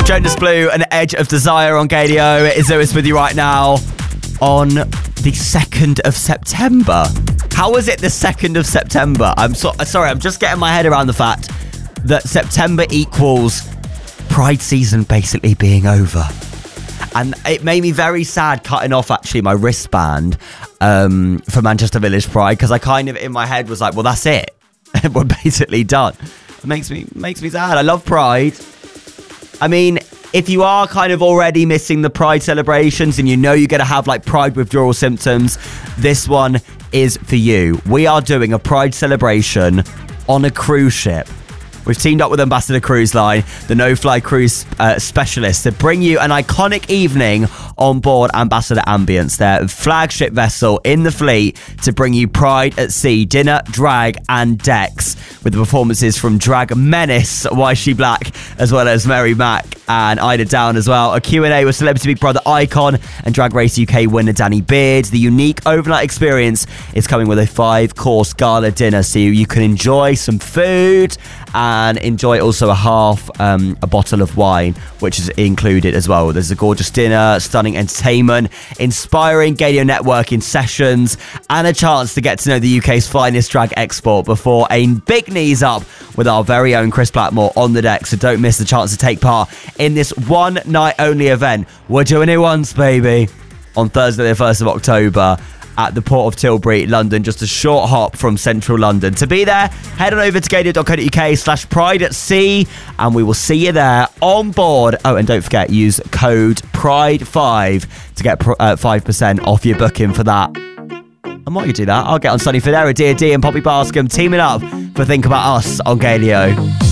Jonas Blue and Edge of Desire on Gadio. Is Lewis with you right now on the 2nd of September. How is it the 2nd of September? I'm sorry, I'm just getting my head around the fact that September equals Pride season basically being over. And it made me very sad cutting off actually my wristband for Manchester Village Pride, because I kind of in my head was like, well, that's it. We're basically done. It makes me sad. I love Pride. I mean, if you are kind of already missing the Pride celebrations and you know you're going to have like Pride withdrawal symptoms, this one is for you. We are doing a Pride celebration on a cruise ship. We've teamed up with Ambassador Cruise Line, the no-fly cruise specialist, to bring you an iconic evening on board Ambassador Ambience, their flagship vessel in the fleet, to bring you Pride at Sea, dinner, drag and decks, with the performances from Drag Menace, Why She Black, as well as Mary Mack and Ida Down as well. A Q&A with Celebrity Big Brother icon and Drag Race UK winner Danny Beard. The unique overnight experience is coming with a 5-course gala dinner, so you can enjoy some food and enjoy also a bottle of wine, which is included as well. There's a gorgeous dinner, stunning entertainment, inspiring Gadio networking sessions, and a chance to get to know the UK's finest drag export before a big knees up with our very own Chris Blackmore on the deck. So don't miss the chance to take part in this one night only event. We're doing it once, baby, on Thursday the 1st of October at the Port of Tilbury, London, just a short hop from central London. To be there, head on over to gadio.co.uk/Pride at Sea, and we will see you there on board. Oh, and don't forget, use code PRIDE5 to get 5% off your booking for that. And while you do that, I'll get on Sunny Federa, Dear D and Poppy Bascom teaming up for Think About Us on Gadio.